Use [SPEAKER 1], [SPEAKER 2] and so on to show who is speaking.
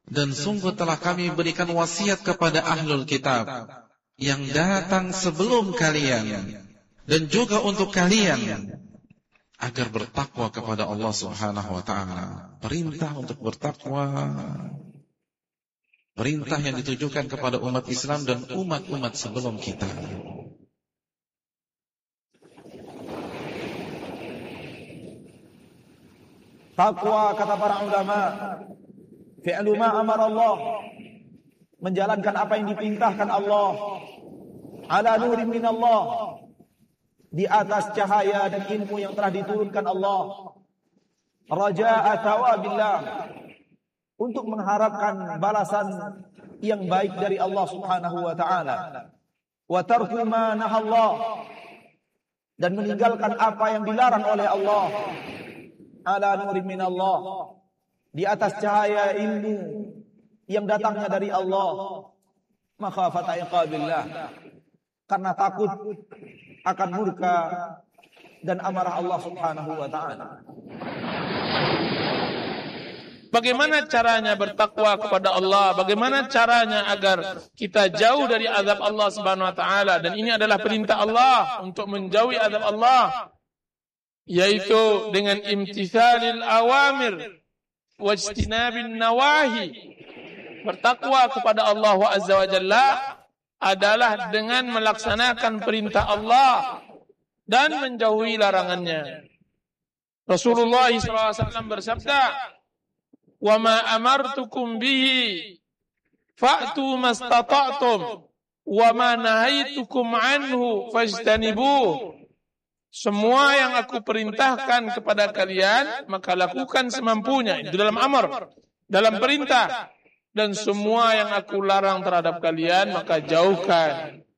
[SPEAKER 1] Dan sungguh telah kami berikan wasiat kepada ahlul kitab yang datang sebelum kalian, dan juga untuk kalian, agar bertakwa kepada Allah Subhanahu wa ta'ala. Perintah untuk bertakwa, perintah yang ditujukan kepada umat Islam dan umat-umat sebelum kita.
[SPEAKER 2] Takwa, kata para ulama, fi'lu ma amara Allah, menjalankan apa yang diperintahkan Allah, ala nurin min Allah, di atas cahaya dan ilmu yang telah diturunkan Allah, raja'a thawabillah, untuk mengharapkan balasan yang baik dari Allah Subhanahu wa ta'ala, wa tarku ma nahallah, dan meninggalkan apa yang dilarang oleh Allah, ala nurin min Allah, di atas cahaya ilmu yang datangnya dari Allah, makhafata iqabillah, karena takut akan murka dan amarah Allah Subhanahu wa ta'ala.
[SPEAKER 3] Bagaimana caranya bertakwa kepada Allah? Bagaimana caranya agar kita jauh dari azab Allah Subhanahu wa ta'ala? Dan ini adalah perintah Allah untuk menjauhi azab Allah, yaitu dengan imtithalil awamir wajtinabin nawahi. Bertakwa kepada Allah Azza wa Jalla adalah dengan melaksanakan perintah Allah dan menjauhi larangannya. Rasulullah SAW bersabda, "Wa ma amartukum bihi fa'tu mastata'tum wa ma nahaitukum anhu fajtanibuh." Semua yang aku perintahkan kepada kalian, maka lakukan semampunya. Itu dalam amar, dalam perintah. Dan semua yang aku larang terhadap kalian, maka jauhkan.